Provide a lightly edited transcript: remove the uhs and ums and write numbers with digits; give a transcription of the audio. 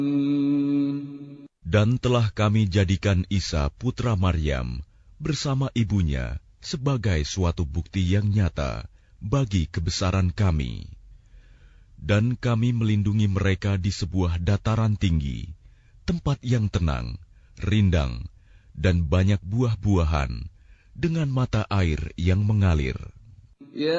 Dan telah kami jadikan Isa putra Maryam bersama ibunya sebagai suatu bukti yang nyata bagi kebesaran kami. Dan kami melindungi mereka di sebuah dataran tinggi, tempat yang tenang, rindang, dan banyak buah-buahan, dengan mata air yang mengalir.